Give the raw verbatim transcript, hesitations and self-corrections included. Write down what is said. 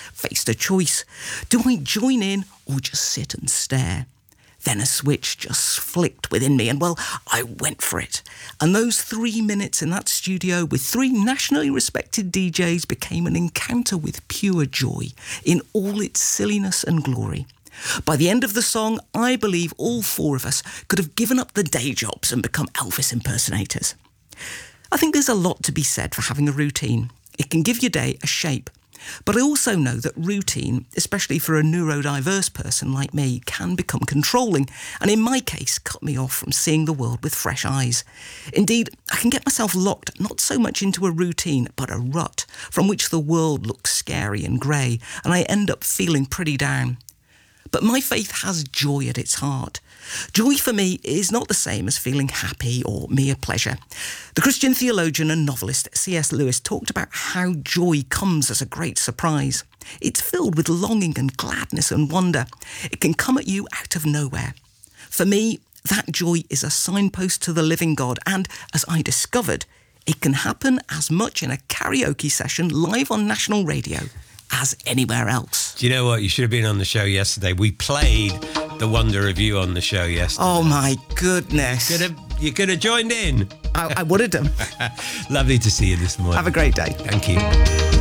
faced a choice. Do I join in or just sit and stare? Then a switch just flicked within me and, well, I went for it. And those three minutes in that studio with three nationally respected D Js became an encounter with pure joy in all its silliness and glory. By the end of the song, I believe all four of us could have given up the day jobs and become Elvis impersonators. I think there's a lot to be said for having a routine. It can give your day a shape. But I also know that routine, especially for a neurodiverse person like me, can become controlling, and in my case, cut me off from seeing the world with fresh eyes. Indeed, I can get myself locked not so much into a routine, but a rut, from which the world looks scary and grey, and I end up feeling pretty down. But my faith has joy at its heart. Joy for me is not the same as feeling happy or mere pleasure. The Christian theologian and novelist C S Lewis talked about how joy comes as a great surprise. It's filled with longing and gladness and wonder. It can come at you out of nowhere. For me, that joy is a signpost to the living God, and as I discovered, it can happen as much in a karaoke session live on national radio as anywhere else. Do you know what? You should have been on the show yesterday. We played The Wonder of You on the show yesterday. Oh, my goodness. You could have, you could have joined in. I, I would have done. Lovely to see you this morning. Have a great day. Thank you.